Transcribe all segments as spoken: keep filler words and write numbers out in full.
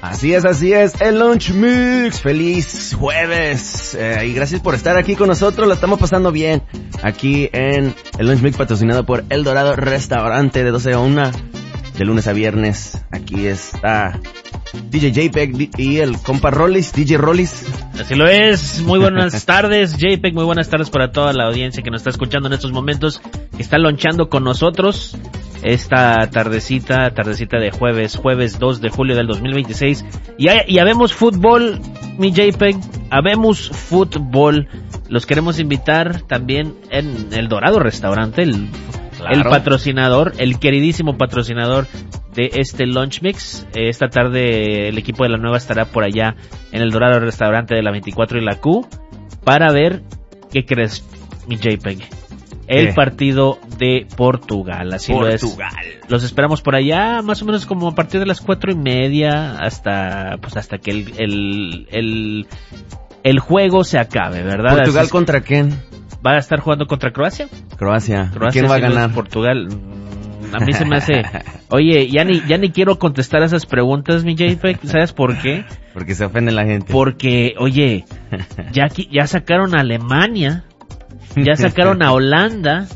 Así es, así es, el Lunch Mix. Feliz jueves. Eh, y gracias por estar aquí con nosotros. La estamos pasando bien aquí en el Lunch Mix, patrocinado por El Dorado Restaurante, de doce a una, de lunes a viernes. Aquí está D J JPEG y el compa Rollis, D J Rollis. Así lo es. Muy buenas tardes, JPEG. Muy buenas tardes para toda la audiencia que nos está escuchando en estos momentos, que está lonchando con nosotros esta tardecita, tardecita de jueves, jueves dos de julio del dos mil veintiséis. Y, y habemos fútbol, mi JPEG, habemos fútbol. Los queremos invitar también en El Dorado Restaurante, el, claro. el patrocinador, el queridísimo patrocinador de este Lunch Mix. Esta tarde el equipo de la Nueva estará por allá en El Dorado Restaurante de la veinticuatro y la Q para ver qué crees, mi JPEG. El ¿Qué? Partido de Portugal, así Portugal. lo es. Los esperamos por allá, más o menos como a partir de las cuatro y media hasta, pues hasta que el, el, el, el juego se acabe, ¿verdad? ¿Portugal contra quién? Va a estar jugando contra Croacia. Croacia. Croacia ¿Quién va a ganar? Portugal. A mí se me hace, oye, ya ni, ya ni quiero contestar esas preguntas, mi JPEG, ¿sabes por qué? Porque se ofende la gente. Porque, oye, ya aquí, ya sacaron a Alemania. Ya sacaron a Holanda.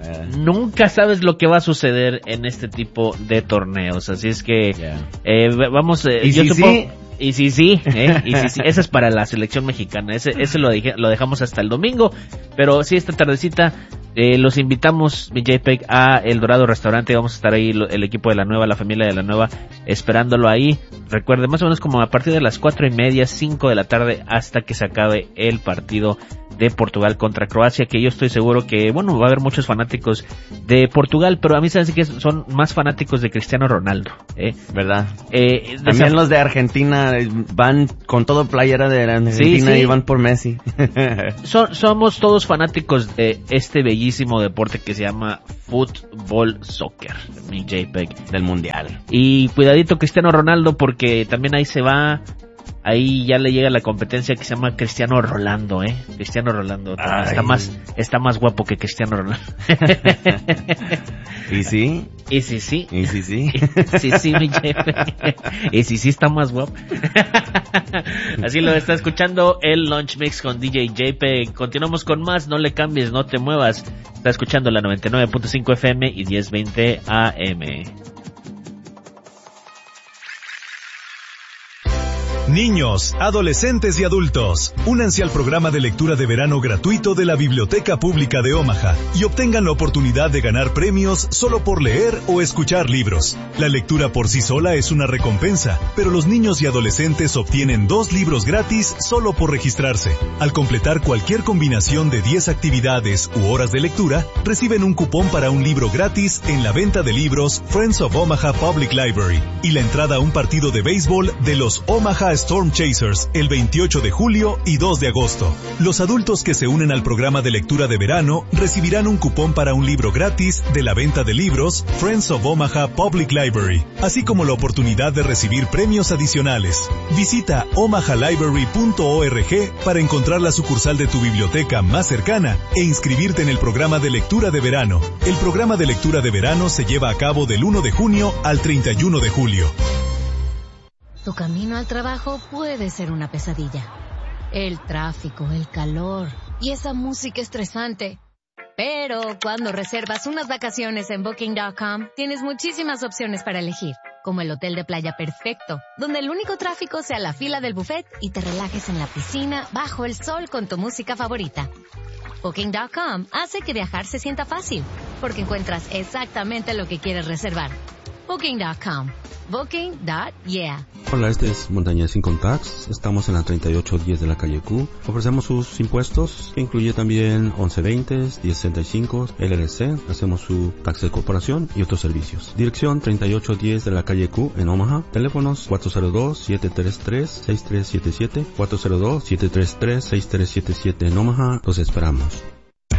Nunca sabes lo que va a suceder en este tipo de torneos. Así es que yeah. eh, vamos. Eh, ¿Y yo si supongo, sí? Y si sí, ¿eh? Y si sí. Ese es para la selección mexicana. Ese, ese lo, dije, lo dejamos hasta el domingo. Pero sí, esta tardecita eh, los invitamos, mi JPEG, a El Dorado Restaurante. Vamos a estar ahí, lo, el equipo de la Nueva, la familia de la Nueva, esperándolo ahí. Recuerde, más o menos como a partir de las cuatro y media, cinco de la tarde, hasta que se acabe el partido de Portugal contra Croacia, que yo estoy seguro que, bueno, va a haber muchos fanáticos de Portugal, pero a mí se hace que son más fanáticos de Cristiano Ronaldo, ¿eh? ¿Verdad? Eh, También esa... los de Argentina van con todo playera de Argentina, sí, sí. Y van por Messi. Son, somos todos fanáticos de este bellísimo deporte que se llama fútbol soccer, mi JPEG. Del mundial. Y cuidadito Cristiano Ronaldo, porque también ahí se va... Ahí ya le llega la competencia que se llama Cristiano Rolando, ¿eh? Cristiano Rolando. Está más, está más guapo que Cristiano Rolando. ¿Y sí? ¿Y sí, sí? ¿Y sí, sí? Sí, sí, mi jefe. ¿Y sí, sí está más guapo? Así lo está escuchando el Lunch Mix con D J JPEG. Continuamos con más, no le cambies, no te muevas. Está escuchando la noventa y nueve punto cinco F M y diez veinte A M. Niños, adolescentes y adultos, únanse al programa de lectura de verano gratuito de la Biblioteca Pública de Omaha y obtengan la oportunidad de ganar premios solo por leer o escuchar libros. La lectura por sí sola es una recompensa, pero los niños y adolescentes obtienen dos libros gratis solo por registrarse. Al completar cualquier combinación de diez actividades u horas de lectura, reciben un cupón para un libro gratis en la venta de libros Friends of Omaha Public Library y la entrada a un partido de béisbol de los Omaha Storm Chasers el veintiocho de julio y dos de agosto. Los adultos que se unen al programa de lectura de verano recibirán un cupón para un libro gratis de la venta de libros Friends of Omaha Public Library, así como la oportunidad de recibir premios adicionales. Visita omaha library punto org para encontrar la sucursal de tu biblioteca más cercana e inscribirte en el programa de lectura de verano. El programa de lectura de verano se lleva a cabo del uno de junio al treinta y uno de julio. Tu camino al trabajo puede ser una pesadilla. El tráfico, el calor y esa música estresante. Pero cuando reservas unas vacaciones en Booking punto com, tienes muchísimas opciones para elegir, como el hotel de playa perfecto, donde el único tráfico sea la fila del buffet y te relajes en la piscina bajo el sol con tu música favorita. Booking punto com hace que viajar se sienta fácil, porque encuentras exactamente lo que quieres reservar. Booking punto com. Booking punto yeah. Hola, este es Montaña Sin Contacts. Estamos en la treinta y ocho diez de la calle Q. Ofrecemos sus impuestos, que incluye también once veinte, diez sesenta y cinco, L L C. Hacemos su taxa de corporación y otros servicios. Dirección treinta y ocho diez de la calle Q en Omaha. Teléfonos cuatro cero dos, siete tres tres, seis tres siete siete, cuatro cero dos, siete tres tres, seis tres siete siete en Omaha. Los esperamos.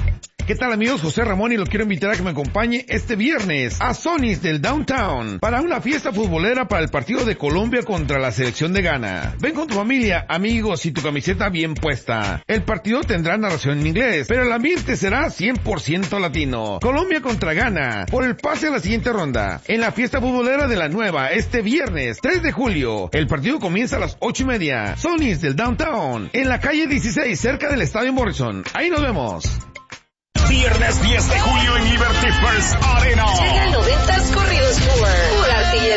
¿Qué tal, amigos? José Ramón, y lo quiero invitar a que me acompañe este viernes a Sonny's del Downtown para una fiesta futbolera para el partido de Colombia contra la selección de Ghana. Ven con tu familia, amigos y tu camiseta bien puesta. El partido tendrá narración en inglés, pero el ambiente será cien por ciento latino. Colombia contra Ghana por el pase a la siguiente ronda en la fiesta futbolera de la Nueva este viernes tres de julio. El partido comienza a las ocho y media. Sonny's del Downtown en la calle dieciséis cerca del Estadio Morrison. Ahí nos vemos. Viernes diez de julio en Liberty